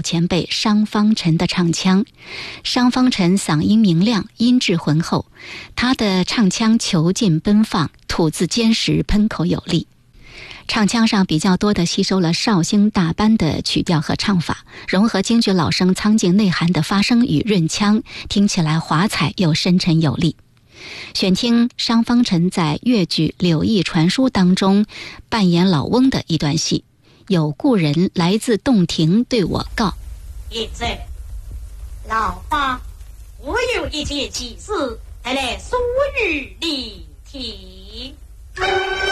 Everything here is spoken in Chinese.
老前辈商方辰的唱腔。商方辰嗓音明亮，音质浑厚，他的唱腔遒劲奔放，吐字坚实，喷口有力。唱腔上比较多地吸收了绍兴大班的曲调和唱法，融合京剧老生苍劲内涵的发声与润腔，听起来华彩又深沉有力。选听商方辰在越剧《柳毅传书》当中扮演老翁的一段戏，有故人来自洞庭对我告： 爷子，老花我有一件急事，还来疏于你听。